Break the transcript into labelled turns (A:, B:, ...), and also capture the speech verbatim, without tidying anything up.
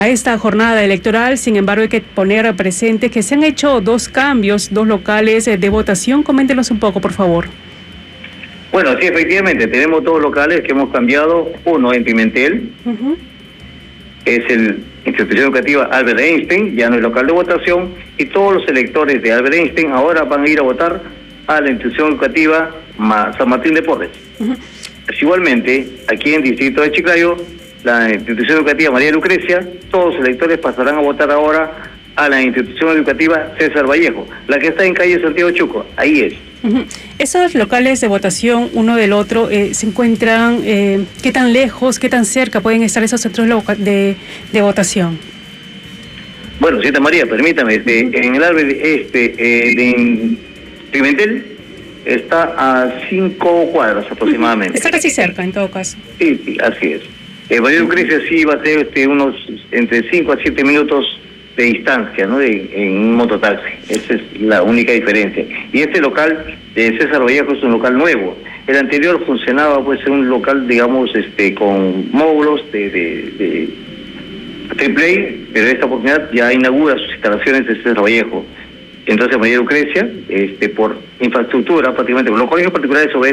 A: A esta jornada electoral, sin embargo, hay que poner presente que se han hecho dos cambios, dos locales de votación. Coméntenos un poco, por favor.
B: Bueno, sí, efectivamente, tenemos dos locales que hemos cambiado. Uno en Pimentel, uh-huh. es el Institución Educativa Albert Einstein, ya no es local de votación, y todos los electores de Albert Einstein ahora van a ir a votar a la Institución Educativa San Martín de Porres. Uh-huh. Pues igualmente, aquí en el distrito de Chiclayo, la Institución Educativa María Lucrecia, todos los electores pasarán a votar ahora a la Institución Educativa César Vallejo, la que está en calle Santiago Chuco, ahí es.
A: Uh-huh. Esos locales de votación, uno del otro, eh, se encuentran, eh, ¿qué tan lejos, qué tan cerca pueden estar esos centros de, de votación?
B: Bueno, señorita María, permítame, este, uh-huh. en el árbol este, eh, de Pimentel está a cinco cuadras aproximadamente.
A: Uh-huh. Está casi cerca, en todo caso.
B: Sí, sí, así es. Eh, María Lucrecia sí va a ser este, unos entre cinco a siete minutos de distancia, ¿no? De, en un mototaxi. Esa es la única diferencia. Y este local de César Vallejo es un local nuevo. El anterior funcionaba pues en un local, digamos, este, con módulos de, de, de triple A, pero esta oportunidad ya inaugura sus instalaciones de César Vallejo. Entonces María Lucrecia, este, por infraestructura, prácticamente, por los colegios particulares sobre